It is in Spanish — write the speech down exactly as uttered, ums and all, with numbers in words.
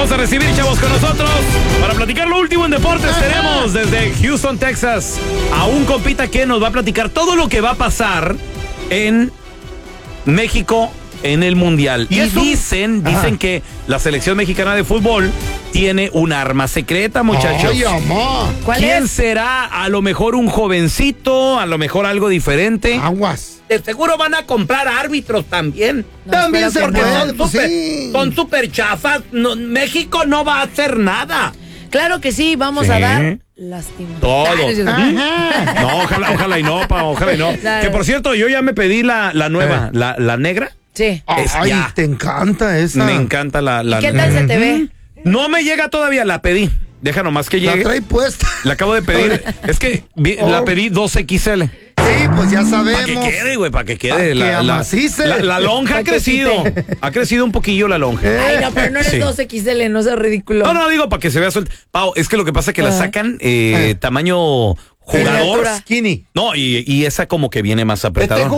vamos a recibir, chavos, con nosotros para platicar lo último en deportes. Tenemos desde Houston, Texas, a un compita que nos va a platicar todo lo que va a pasar en México en el Mundial. Y, y dicen, dicen que la selección mexicana de fútbol tiene un arma secreta, muchachos. Ay, amá. ¿Cuál ¿Quién es? será? A lo mejor un jovencito, a lo mejor algo diferente. Aguas. De seguro van a comprar árbitros también. No, También espero se que puede, no. Son pues súper sí. son súper chafas. No, México no va a hacer nada. Claro que sí, vamos Sí. a dar lástima. Todo. Ay, no es cierto. Ajá. No, ojalá, ojalá y no, pa, ojalá y no. Dale. Que por cierto, yo ya me pedí la, la nueva, Eh. la, la negra. Sí. Es Ay, ya. te encanta esa. Me encanta la, la ¿Qué tal se te ve? No me llega todavía, la pedí. Deja nomás que La llegue. trae puesta. La acabo de pedir. Es que vi- Oh. la pedí dos equis ele. Sí, pues ya Para que sabemos. quede, güey, para que Pa' quede. que La, la, amacice. la, la lonja ha Pa' que crecido. quite. Ha crecido un poquillo la lonja. Ay, no, pero no eres Sí. dos equis ele, no seas ridículo. No, no, digo para que se vea suelta. Pau, es que lo que pasa es que la Ajá. sacan eh, Eh. tamaño jugador. Miniatura. Skinny. No, y, y esa como que viene más apretada.